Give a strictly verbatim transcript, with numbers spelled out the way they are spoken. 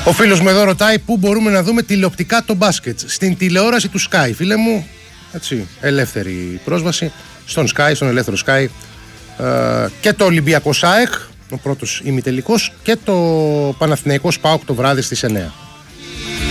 Ο φίλος μου εδώ ρωτάει πού μπορούμε να δούμε τηλεοπτικά το μπάσκετ. Στην τηλεόραση του Sky, φίλε μου. Έτσι, ελεύθερη πρόσβαση στον Sky, στον ελεύθερο Sky. Ε, και το Ολυμπιακό ΣΑΕΚ, ο πρώτος ημιτελικός, και το Παναθηναϊκό ΣΠΑΟΚ το βράδυ στις εννιά.